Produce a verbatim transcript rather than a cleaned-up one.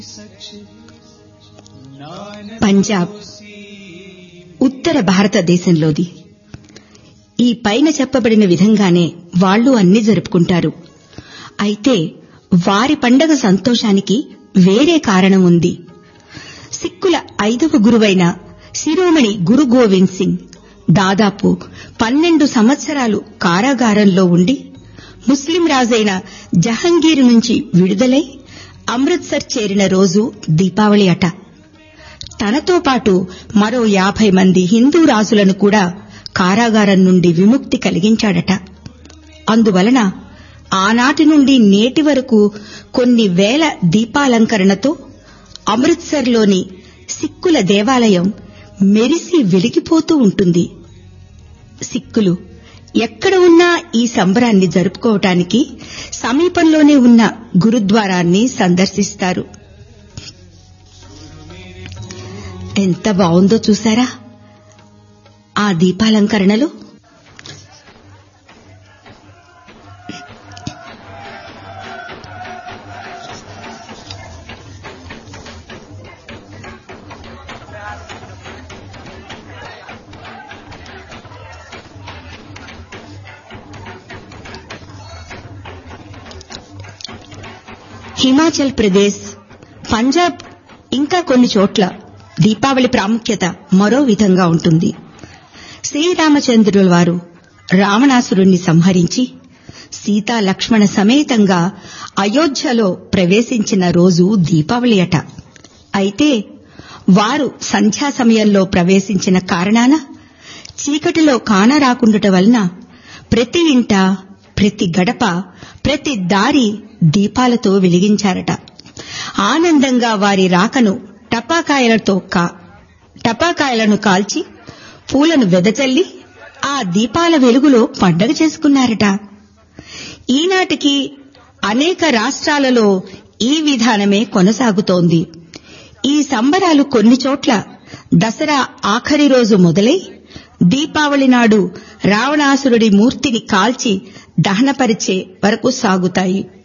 పంజాబ్ ఉత్తర భారతదేశంలోది. ఈ పైన చెప్పబడిన విధంగానే వాళ్లు అన్ని జరుపుకుంటారు. అయితే వారి పండగ సంతోషానికి వేరే కారణం ఉంది. సిక్కుల ఐదవ గురువైన శిరోమణి గురు గోవింద్ సింగ్ దాదాపు పన్నెండు సంవత్సరాలు కారాగారంలో ఉండి ముస్లిం రాజైన జహంగీర్ నుంచి విడుదలై అమృత్సర్ చేరిన రోజు దీపావళి అట. తనతో పాటు మరో యాభై మంది హిందూ రాజులను కూడా కారాగారం నుండి విముక్తి కలిగించాడట. అందువలన ఆనాటి నుండి నేటి వరకు కొన్ని వేల దీపాలంకరణతో అమృత్సర్లోని సిక్కుల దేవాలయం మెరిసి వెలిగిపోతూ ఉంటుంది. సిక్కులు ఎక్కడ ఉన్నా ఈ సంబరాన్ని జరుపుకోవటానికి సమీపంలోనే ఉన్న గురుద్వారాన్ని సందర్శిస్తారు. ఎంత బావుందో చూశారా ఆ దీపాలంకరణలు. హిమాచల్ ప్రదేశ్, పంజాబ్ ఇంకా కొన్ని చోట్ల దీపావళి ప్రాముఖ్యత మరో విధంగా ఉంటుంది. శ్రీరామచంద్రుల వారు రావణాసురుణ్ణి సంహరించి సీతా లక్ష్మణ సమేతంగా అయోధ్యలో ప్రవేశించిన రోజు దీపావళి అట. అయితే వారు సంధ్యా సమయంలో ప్రవేశించిన కారణాన చీకటిలో కానరాకుండుట వలన ప్రతి ఇంట, ప్రతి గడప, ప్రతి దారి దీపాలతో వెలిగించారట. ఆనందంగా వారి రాకను టపాకాయలతో టపాకాయలను కాల్చి పూలను వెదజల్లి ఆ దీపాల వెలుగులో పండగ చేసుకున్నారట. ఈనాటికి అనేక రాష్ట్రాలలో ఈ విధానమే కొనసాగుతోంది. ఈ సంబరాలు కొన్ని చోట్ల దసరా ఆఖరి రోజు మొదలై దీపావళి నాడు రావణాసురుడి మూర్తిని కాల్చి దహనపరిచే వరకు సాగుతాయి.